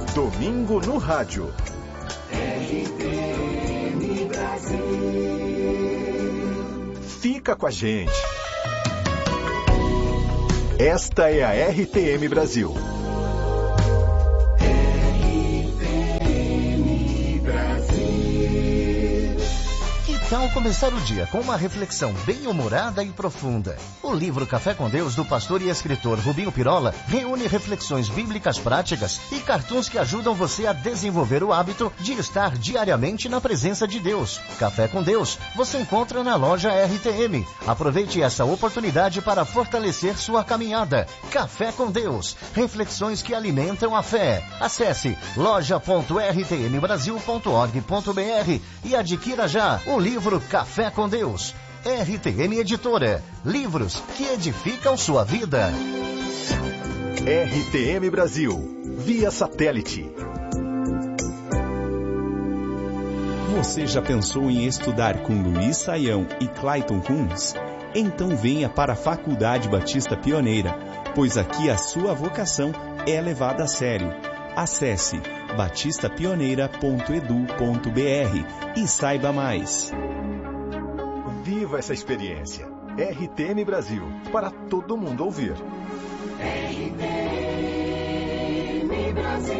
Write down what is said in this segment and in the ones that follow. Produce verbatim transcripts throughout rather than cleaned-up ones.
Domingo no Rádio. R T M Brasil. Fica com a gente. Esta é a R T M Brasil. Tal começar o dia com uma reflexão bem-humorada e profunda. O livro Café com Deus, do pastor e escritor Rubinho Pirola, reúne reflexões bíblicas práticas e cartoons que ajudam você a desenvolver o hábito de estar diariamente na presença de Deus. Café com Deus você encontra na loja R T M. Aproveite essa oportunidade para fortalecer sua caminhada. Café com Deus, reflexões que alimentam a fé. Acesse loja ponto r t m brasil ponto org ponto b r e adquira já o livro Livro Café com Deus. R T M Editora. Livros que edificam sua vida. R T M Brasil. Via satélite. Você já pensou em estudar com Luiz Saião e Clayton Kunz? Então venha para a Faculdade Batista Pioneira, pois aqui a sua vocação é levada a sério. Acesse batista pioneira ponto e d u ponto b r e saiba mais. Viva essa experiência. R T M Brasil, para todo mundo ouvir. R T M Brasil.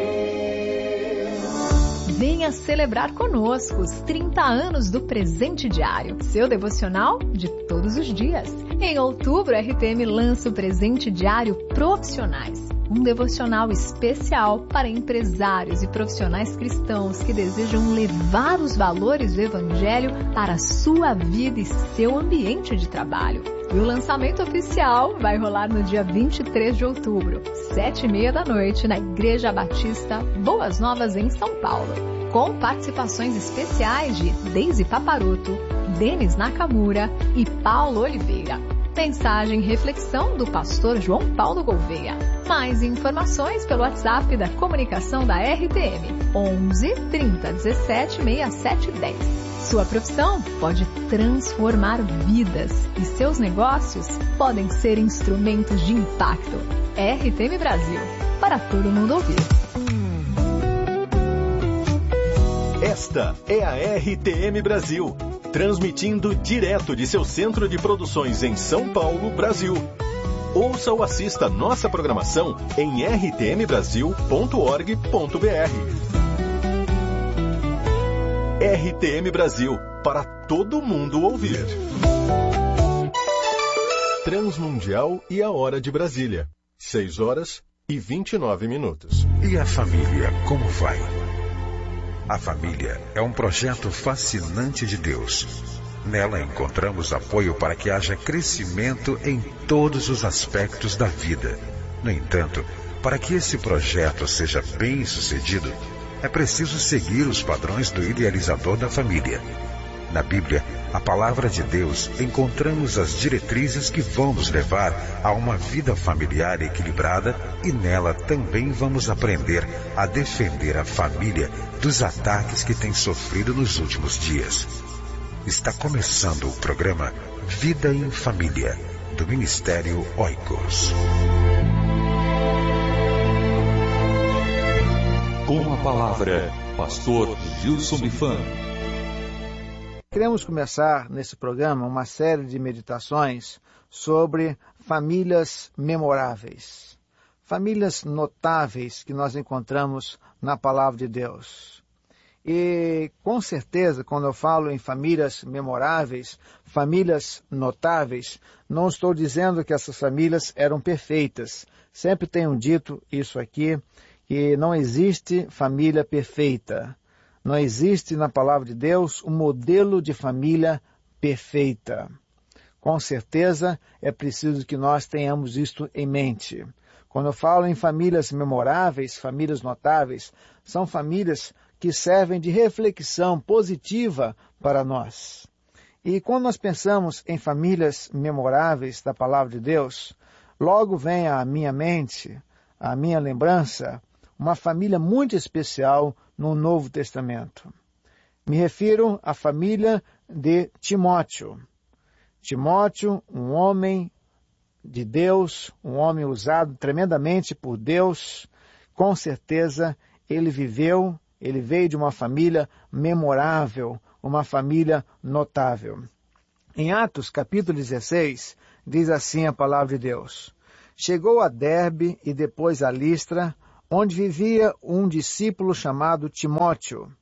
Venha celebrar conosco os trinta anos do Presente Diário, seu devocional de todos os dias. Em outubro, a R T M lança o Presente Diário Profissionais, um devocional especial para empresários e profissionais cristãos que desejam levar os valores do Evangelho para a sua vida e seu ambiente de trabalho. E o lançamento oficial vai rolar no dia vinte e três de outubro, sete e meia da noite, na Igreja Batista Boas Novas, em São Paulo, com participações especiais de Deise Paparoto, Denis Nakamura e Paulo Oliveira. Mensagem e reflexão do pastor João Paulo Gouveia. Mais informações pelo WhatsApp da comunicação da R T M, onze, trinta, dezessete, sessenta e sete, dez. Sua profissão pode transformar vidas e seus negócios podem ser instrumentos de impacto. R T M Brasil, para todo mundo ouvir. Esta é a R T M Brasil, transmitindo direto de seu centro de produções em São Paulo, Brasil. Ouça ou assista nossa programação em r t m brasil ponto org ponto b r. R T M Brasil, para todo mundo ouvir. Transmundial e a Hora de Brasília, seis horas e vinte e nove minutos. E a família, como vai? A família é um projeto fascinante de Deus. Nela encontramos apoio para que haja crescimento em todos os aspectos da vida. No entanto, para que esse projeto seja bem sucedido, é preciso seguir os padrões do idealizador da família. Na Bíblia, a palavra de Deus, encontramos as diretrizes que vão nos levar a uma vida familiar equilibrada e nela também vamos aprender a defender a família dos ataques que tem sofrido nos últimos dias. Está começando o programa Vida em Família, do Ministério Oikos. Com a palavra, pastor Gilson Bifan. Queremos começar nesse programa uma série de meditações sobre famílias memoráveis, famílias notáveis que nós encontramos na Palavra de Deus. E com certeza, quando eu falo em famílias memoráveis, famílias notáveis, não estou dizendo que essas famílias eram perfeitas. Sempre tenho dito isso aqui, que não existe família perfeita. Não existe na Palavra de Deus um modelo de família perfeita. Com certeza é preciso que nós tenhamos isto em mente. Quando eu falo em famílias memoráveis, famílias notáveis, são famílias que servem de reflexão positiva para nós. E quando nós pensamos em famílias memoráveis da Palavra de Deus, logo vem à minha mente, à minha lembrança, uma família muito especial no Novo Testamento. Me refiro à família de Timóteo. Timóteo, um homem de Deus, um homem usado tremendamente por Deus, com certeza ele viveu, ele veio de uma família memorável, uma família notável. Em Atos, capítulo dezesseis, diz assim a palavra de Deus: Chegou a Derbe e depois a Listra, onde vivia um discípulo chamado Timóteo.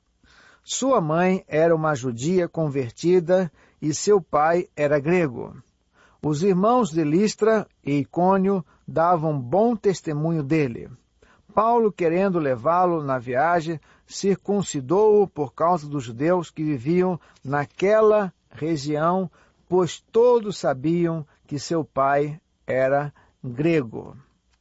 Sua mãe era uma judia convertida e seu pai era grego. Os irmãos de Listra e Icônio davam bom testemunho dele. Paulo, querendo levá-lo na viagem, circuncidou-o por causa dos judeus que viviam naquela região, pois todos sabiam que seu pai era grego.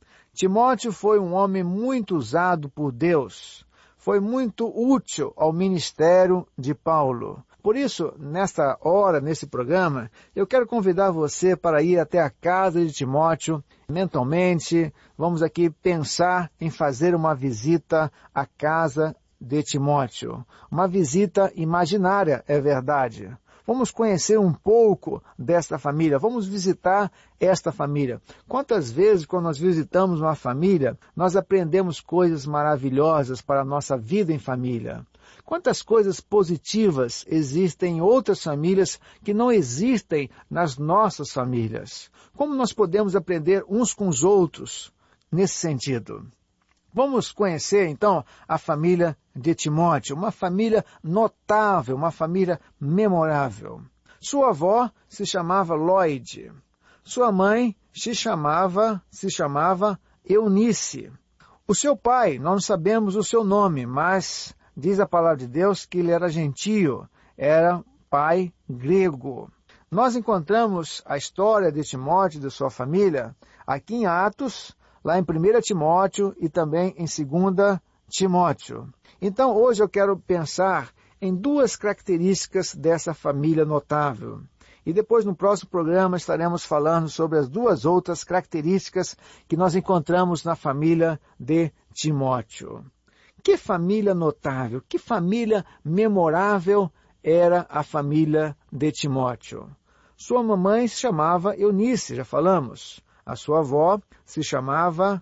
Timóteo foi um homem muito usado por Deus. Foi muito útil ao ministério de Paulo. Por isso, nesta hora, nesse programa, eu quero convidar você para ir até a casa de Timóteo. Mentalmente, vamos aqui pensar em fazer uma visita à casa de Timóteo. Uma visita imaginária, é verdade. Vamos conhecer um pouco desta família, vamos visitar esta família. Quantas vezes, quando nós visitamos uma família, nós aprendemos coisas maravilhosas para a nossa vida em família? Quantas coisas positivas existem em outras famílias que não existem nas nossas famílias? Como nós podemos aprender uns com os outros nesse sentido? Vamos conhecer, então, a família de Timóteo, uma família notável, uma família memorável. Sua avó se chamava Loide. Sua mãe se chamava, se chamava Eunice. O seu pai, nós não sabemos o seu nome, mas diz a palavra de Deus que ele era gentio, era pai grego. Nós encontramos a história de Timóteo e de sua família aqui em Atos, lá em primeiro Timóteo e também em dois Timóteo. Então, hoje eu quero pensar em duas características dessa família notável. E depois, no próximo programa, estaremos falando sobre as duas outras características que nós encontramos na família de Timóteo. Que família notável, que família memorável era a família de Timóteo. Sua mamãe se chamava Eunice, já falamos. A sua avó se chamava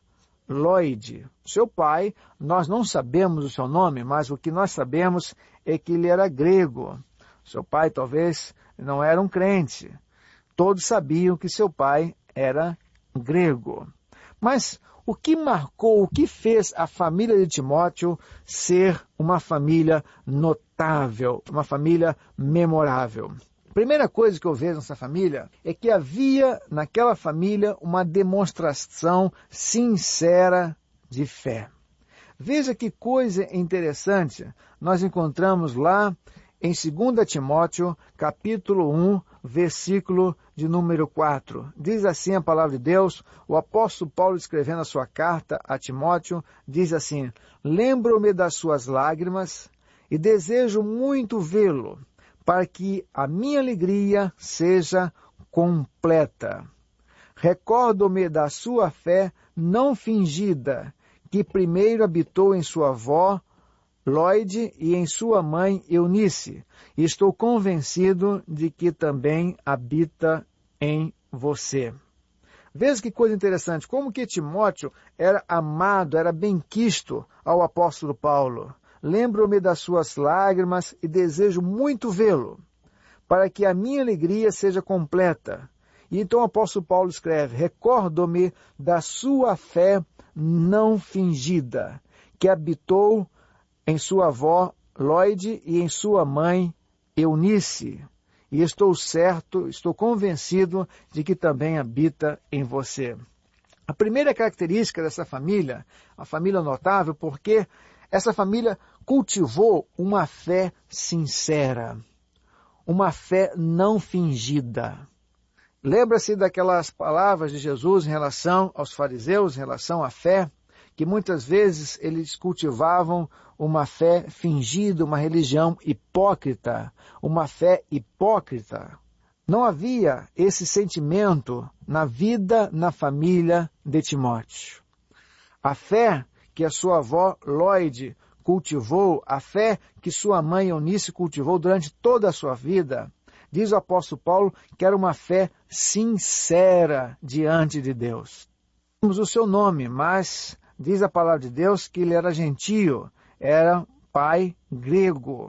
Loide. Seu pai, nós não sabemos o seu nome, mas o que nós sabemos é que ele era grego. Seu pai talvez não era um crente. Todos sabiam que seu pai era grego. Mas o que marcou, o que fez a família de Timóteo ser uma família notável, uma família memorável? Primeira coisa que eu vejo nessa família é que havia naquela família uma demonstração sincera de fé. Veja que coisa interessante nós encontramos lá em dois Timóteo, capítulo um, versículo de número quatro. Diz assim a palavra de Deus, o apóstolo Paulo escrevendo a sua carta a Timóteo, diz assim: Lembro-me das suas lágrimas e desejo muito vê-lo, para que a minha alegria seja completa. Recordo-me da sua fé não fingida, que primeiro habitou em sua avó, Loide, e em sua mãe, Eunice, e estou convencido de que também habita em você. Veja que coisa interessante, como que Timóteo era amado, era benquisto ao apóstolo Paulo. Lembro-me das suas lágrimas e desejo muito vê-lo, para que a minha alegria seja completa. E então o apóstolo Paulo escreve, recordo-me da sua fé não fingida, que habitou em sua avó Loide e em sua mãe Eunice. E estou certo, estou convencido de que também habita em você. A primeira característica dessa família, a família notável, porque essa família cultivou uma fé sincera, uma fé não fingida. Lembra-se daquelas palavras de Jesus em relação aos fariseus, em relação à fé, que muitas vezes eles cultivavam uma fé fingida, uma religião hipócrita, uma fé hipócrita. Não havia esse sentimento na vida, na família de Timóteo. A fé que a sua avó Loide cultivou, a fé que sua mãe Eunice cultivou durante toda a sua vida, diz o apóstolo Paulo que era uma fé sincera diante de Deus. Temos o seu nome, mas diz a palavra de Deus que ele era gentio, era pai grego.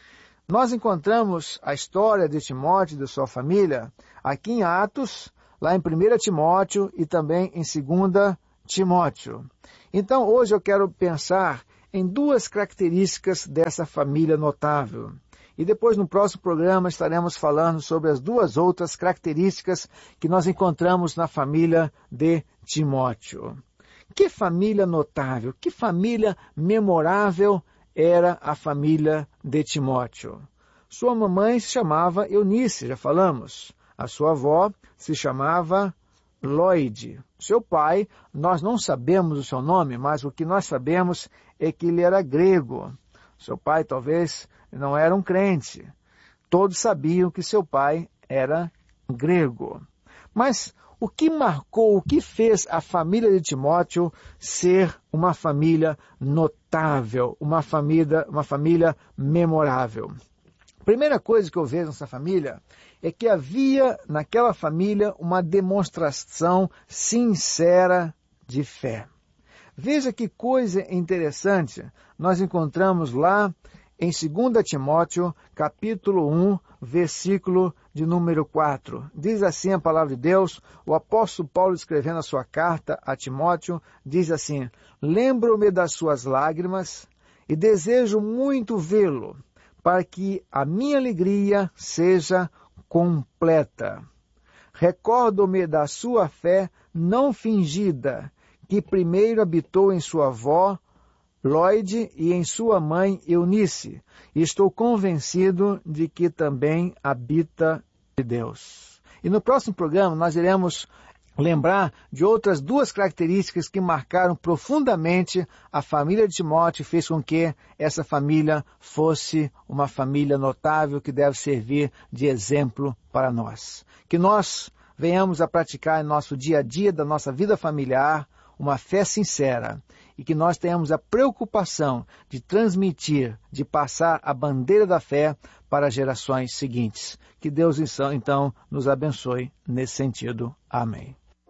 Nós encontramos a história de Timóteo e de sua família aqui em Atos, lá em primeira Timóteo e também em segunda Timóteo. Então, hoje eu quero pensar em duas características dessa família notável. E depois, no próximo programa, estaremos falando sobre as duas outras características que nós encontramos na família de Timóteo. Que família notável, que família memorável era a família de Timóteo. Sua mamãe se chamava Eunice, já falamos. A sua avó se chamava Lloyd. Seu pai, nós não sabemos o seu nome, mas o que nós sabemos é que ele era grego. Seu pai talvez não era um crente. Todos sabiam que seu pai era grego. Mas o que marcou, o que fez a família de Timóteo ser uma família notável, uma família, uma família memorável? Primeira coisa que eu vejo nessa família é que havia naquela família uma demonstração sincera de fé. Veja que coisa interessante nós encontramos lá em segunda Timóteo, capítulo um, versículo de número quatro. Diz assim a palavra de Deus, o apóstolo Paulo escrevendo a sua carta a Timóteo, diz assim: lembro-me das suas lágrimas e desejo muito vê-lo, para que a minha alegria seja completa. Recordo-me da sua fé não fingida, que primeiro habitou em sua avó, Lloyd, e em sua mãe, Eunice, e estou convencido de que também habita de Deus. E no próximo programa nós iremos lembrar de outras duas características que marcaram profundamente a família de Timóteo e fez com que essa família fosse uma família notável que deve servir de exemplo para nós. Que nós venhamos a praticar em nosso dia a dia da nossa vida familiar uma fé sincera e que nós tenhamos a preocupação de transmitir, de passar a bandeira da fé para as gerações seguintes. Que Deus, então, nos abençoe nesse sentido. Amém.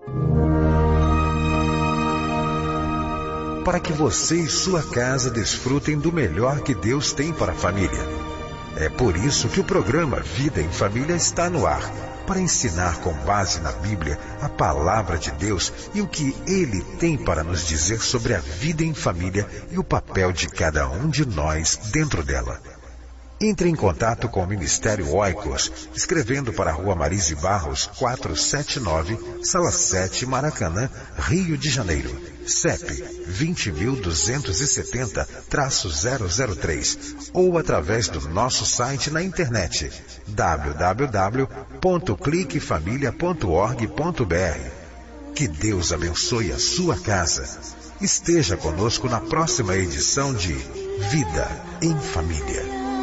Para que você e sua casa desfrutem do melhor que Deus tem para a família. É por isso que o programa Vida em Família está no ar, para ensinar com base na Bíblia a palavra de Deus e o que Ele tem para nos dizer sobre a vida em família e o papel de cada um de nós dentro dela. Entre em contato com o Ministério Oikos, escrevendo para a Rua Marise Barros, quatrocentos e setenta e nove, Sala sete, Maracanã, Rio de Janeiro. C E P vinte mil duzentos e setenta zero zero três ou através do nosso site na internet w w w ponto clique família ponto org ponto b r. Que Deus abençoe a sua casa. Esteja conosco na próxima edição de Vida em Família.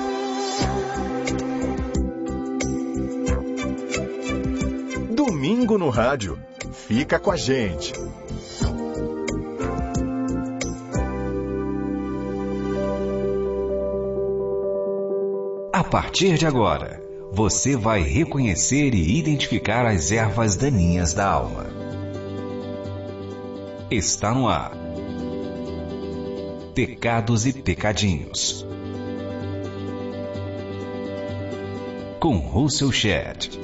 Domingo no rádio. Fica com a gente. A partir de agora, você vai reconhecer e identificar as ervas daninhas da alma. Está no ar. Pecados e Pecadinhos. Com Russell Shedd.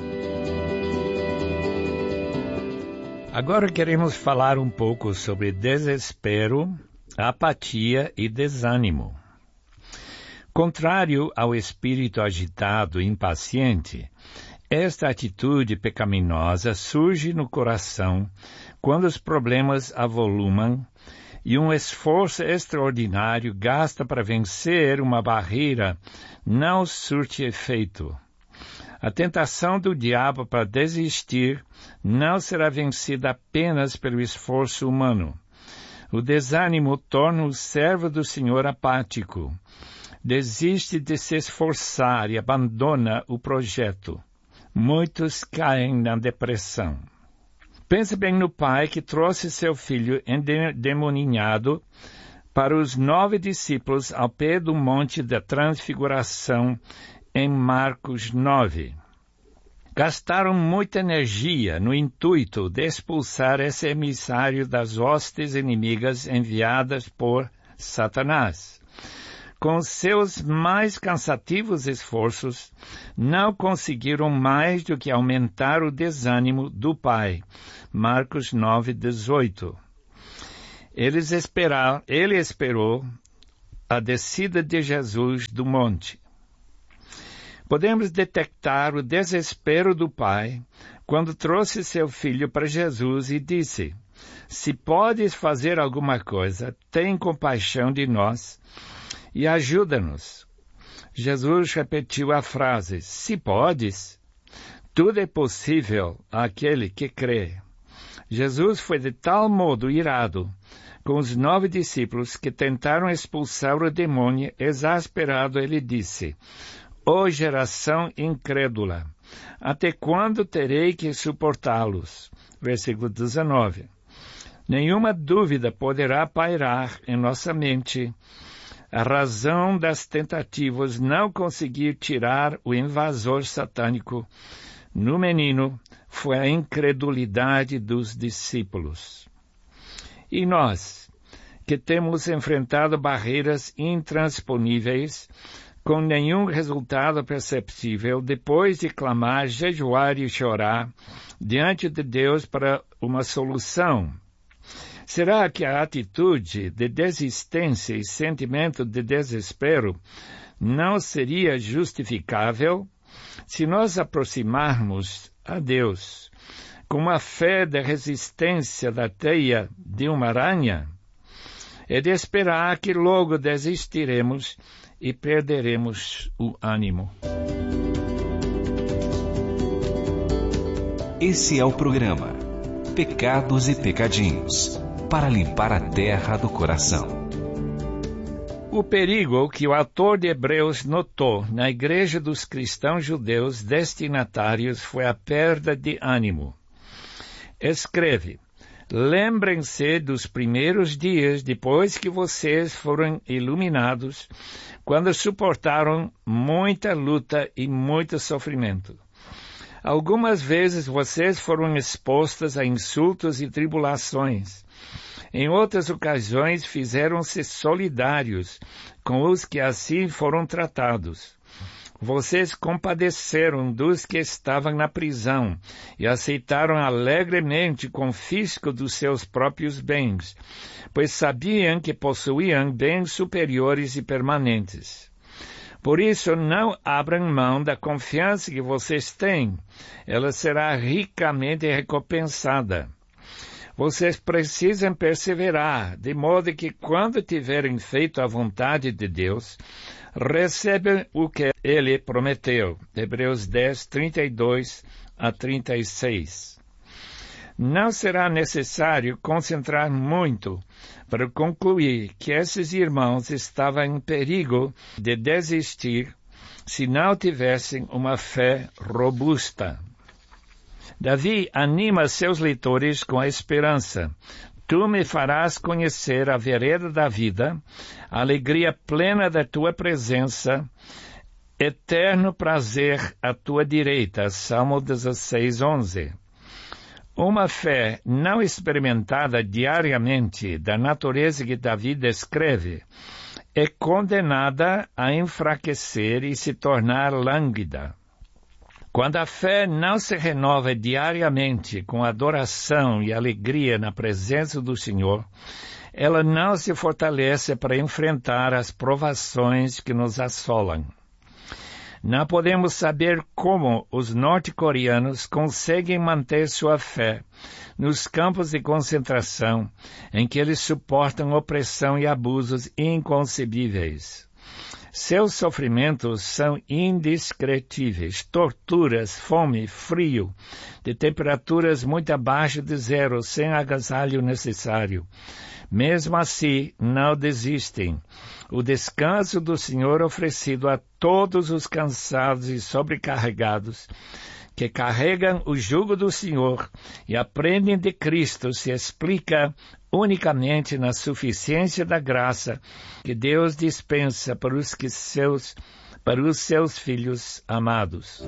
Agora queremos falar um pouco sobre desespero, apatia e desânimo. Contrário ao espírito agitado e impaciente, esta atitude pecaminosa surge no coração quando os problemas avolumam e um esforço extraordinário gasta para vencer uma barreira não surte efeito. A tentação do diabo para desistir não será vencida apenas pelo esforço humano. O desânimo torna o servo do Senhor apático. Desiste de se esforçar e abandona o projeto. Muitos caem na depressão. Pense bem no pai que trouxe seu filho endemoninhado para os nove discípulos ao pé do monte da transfiguração em Marcos nove. Gastaram muita energia no intuito de expulsar esse emissário das hostes inimigas enviadas por Satanás. Com seus mais cansativos esforços, não conseguiram mais do que aumentar o desânimo do pai. Marcos nove, dezoito. Eles esperaram, ele esperou a descida de Jesus do monte. Podemos detectar o desespero do pai quando trouxe seu filho para Jesus e disse: se podes fazer alguma coisa, tem compaixão de nós e ajuda-nos. Jesus repetiu a frase: se podes, tudo é possível àquele que crê. Jesus foi de tal modo irado com os nove discípulos que tentaram expulsar o demônio. Exasperado, ele disse: ó geração incrédula, até quando terei que suportá-los? Versículo dezenove. Nenhuma dúvida poderá pairar em nossa mente a razão das tentativas não conseguir tirar o invasor satânico no menino foi a incredulidade dos discípulos. E nós, que temos enfrentado barreiras intransponíveis, com nenhum resultado perceptível, depois de clamar, jejuar e chorar diante de Deus para uma solução, será que a atitude de desistência e sentimento de desespero não seria justificável se nós aproximarmos a Deus com uma fé de resistência da teia de uma aranha? É de esperar que logo desistiremos e perderemos o ânimo. Esse é o programa Pecados e Pecadinhos, para limpar a terra do coração. O perigo que o autor de Hebreus notou na igreja dos cristãos judeus destinatários foi a perda de ânimo. Escreve: lembrem-se dos primeiros dias depois que vocês foram iluminados, quando suportaram muita luta e muito sofrimento. Algumas vezes vocês foram expostos a insultos e tribulações. Em outras ocasiões fizeram-se solidários com os que assim foram tratados. Vocês compadeceram dos que estavam na prisão e aceitaram alegremente o confisco dos seus próprios bens, pois sabiam que possuíam bens superiores e permanentes. Por isso, não abram mão da confiança que vocês têm. Ela será ricamente recompensada. Vocês precisam perseverar, de modo que, quando tiverem feito a vontade de Deus, recebam o que Ele prometeu. Hebreus dez, trinta e dois a trinta e seis. Não será necessário concentrar muito para concluir que esses irmãos estavam em perigo de desistir se não tivessem uma fé robusta. Davi anima seus leitores com a esperança: tu me farás conhecer a vereda da vida, a alegria plena da tua presença, eterno prazer à tua direita. Salmo dezesseis, onze. Uma fé não experimentada diariamente, da natureza que Davi descreve, é condenada a enfraquecer e se tornar lânguida. Quando a fé não se renova diariamente com adoração e alegria na presença do Senhor, ela não se fortalece para enfrentar as provações que nos assolam. Não podemos saber como os norte-coreanos conseguem manter sua fé nos campos de concentração em que eles suportam opressão e abusos inconcebíveis. Seus sofrimentos são indescritíveis: torturas, fome, frio, de temperaturas muito abaixo de zero, sem agasalho necessário. Mesmo assim, não desistem. O descanso do Senhor oferecido a todos os cansados e sobrecarregados, que carregam o jugo do Senhor e aprendem de Cristo, se explica unicamente na suficiência da graça que Deus dispensa para os, que seus, para os seus filhos amados.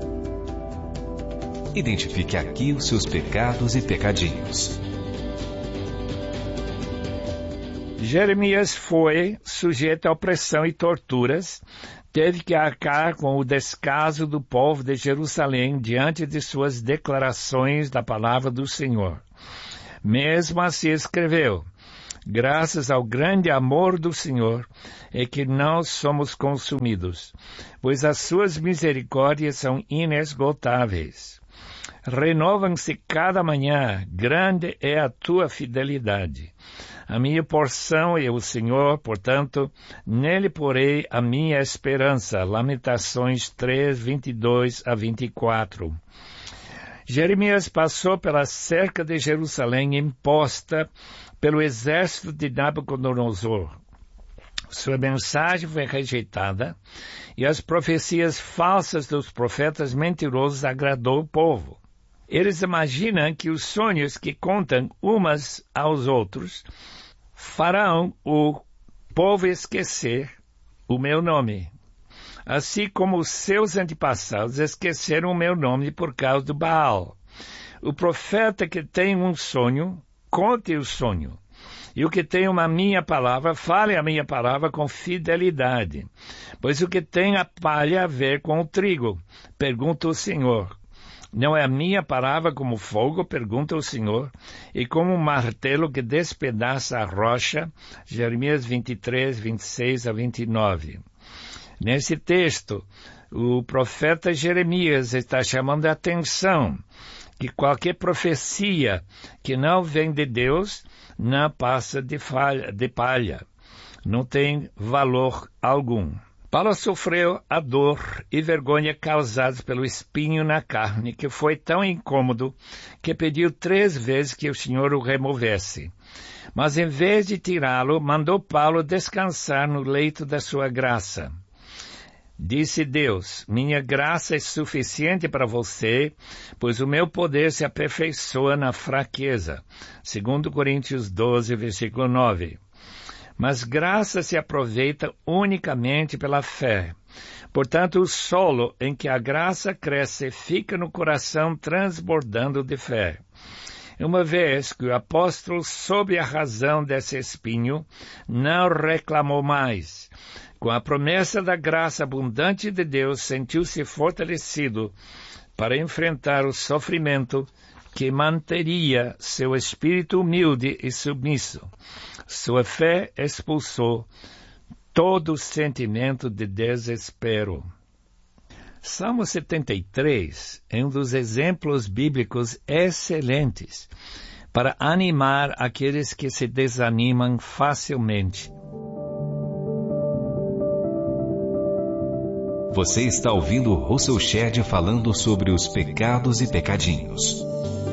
Identifique aqui os seus pecados e pecadinhos. Jeremias foi sujeito a opressão e torturas, teve que arcar com o descaso do povo de Jerusalém diante de suas declarações da palavra do Senhor. Mesmo assim escreveu: graças ao grande amor do Senhor é que não somos consumidos, pois as suas misericórdias são inesgotáveis. Renovam-se cada manhã, grande é a tua fidelidade. A minha porção é o Senhor, portanto, nele porei a minha esperança. Lamentações três, vinte e dois a vinte e quatro. Jeremias passou pela cerca de Jerusalém imposta pelo exército de Nabucodonosor. Sua mensagem foi rejeitada e as profecias falsas dos profetas mentirosos agradou o povo. Eles imaginam que os sonhos que contam umas aos outros farão o povo esquecer o meu nome, assim como os seus antepassados esqueceram o meu nome por causa do Baal. O profeta que tem um sonho, conte o sonho. E o que tem uma minha palavra, fale a minha palavra com fidelidade. Pois o que tem a palha a ver com o trigo, pergunta o Senhor. Não é a minha palavra como fogo, pergunta o Senhor, e como um martelo que despedaça a rocha, Jeremias vinte e três, vinte e seis a vinte e nove. Nesse texto, o profeta Jeremias está chamando a atenção que qualquer profecia que não vem de Deus não passa de, falha, de palha, não tem valor algum. Paulo sofreu a dor e vergonha causadas pelo espinho na carne, que foi tão incômodo que pediu três vezes que o Senhor o removesse. Mas em vez de tirá-lo, mandou Paulo descansar no leito da sua graça. Disse Deus: minha graça é suficiente para você, pois o meu poder se aperfeiçoa na fraqueza. Segundo Coríntios doze, versículo nove. Mas graça se aproveita unicamente pela fé. Portanto, o solo em que a graça cresce fica no coração transbordando de fé. Uma vez que o apóstolo soube a razão desse espinho, não reclamou mais. Com a promessa da graça abundante de Deus, sentiu-se fortalecido para enfrentar o sofrimento que manteria seu espírito humilde e submisso. Sua fé expulsou todo o sentimento de desespero. Salmo setenta e três é um dos exemplos bíblicos excelentes para animar aqueles que se desanimam facilmente. Você está ouvindo Russell Shedd falando sobre os pecados e pecadinhos.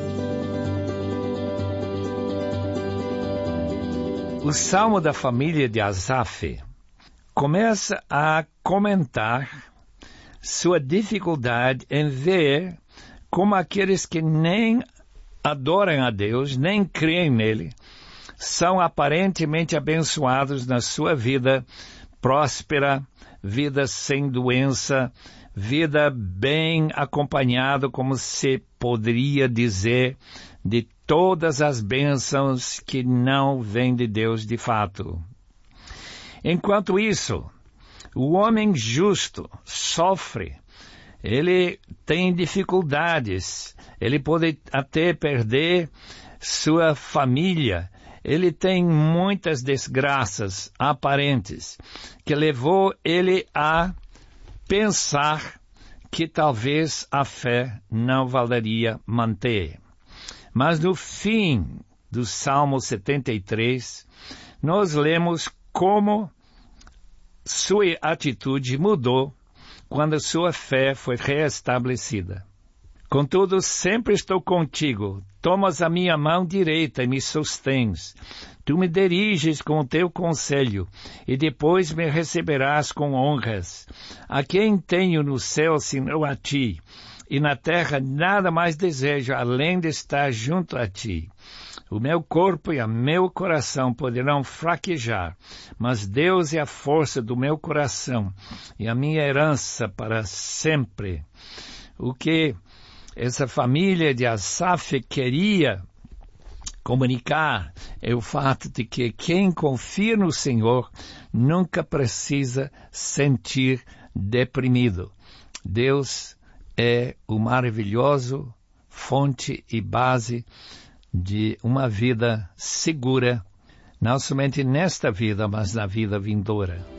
O Salmo da família de Asaf começa a comentar sua dificuldade em ver como aqueles que nem adoram a Deus, nem creem nele, são aparentemente abençoados na sua vida próspera, vida sem doença, vida bem acompanhada, como se poderia dizer, de todas as bênçãos que não vêm de Deus de fato. Enquanto isso, o homem justo sofre, ele tem dificuldades, ele pode até perder sua família, ele tem muitas desgraças aparentes, que levou ele a pensar que talvez a fé não valeria manter. Mas no fim do Salmo setenta e três, nós lemos como sua atitude mudou quando sua fé foi reestabelecida. Contudo, sempre estou contigo, tomas a minha mão direita e me sustens. Tu me diriges com o teu conselho, e depois me receberás com honras. A quem tenho no céu senão a ti, e na terra nada mais desejo além de estar junto a ti. O meu corpo e o meu coração poderão fraquejar, mas Deus é a força do meu coração e a minha herança para sempre. O que essa família de Asaf queria comunicar é o fato de que quem confia no Senhor nunca precisa sentir deprimido. Deus é o maravilhoso fonte e base de uma vida segura, não somente nesta vida, mas na vida vindoura.